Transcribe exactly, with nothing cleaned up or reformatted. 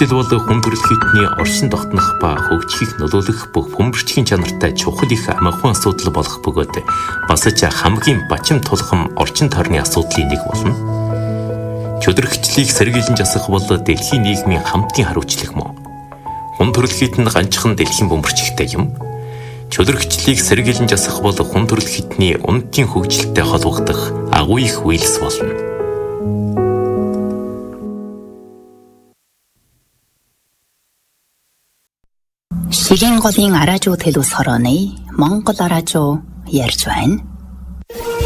Хүчил бол хүн төрөл хэдний оршин тогтнох ба хөгжихийг нөлөөлөх бүх бөмбөрчгийн чанартай чухал их амархан асуудал болох бөгөөд бас ч хамгийн бачим тулгам орчин тойрны асуудлын нэг болно. Чөдрөгчлийг сэргийлэн засах бол дэлхийн нийгмийн хамтын хариуцлага мөн. Хүн төрөл хэдэн ганцхан дэлхийн бөмбөрчигтэй юм. Чөдрөгчлийг сэргийлэн засах бол хүн төрөл хэдний унтын хөгжилтэй холбогдох агуу их үйлс болно. Шигийн голын араажуу төлөвс хорооны Монгол араажуу ярьж байна.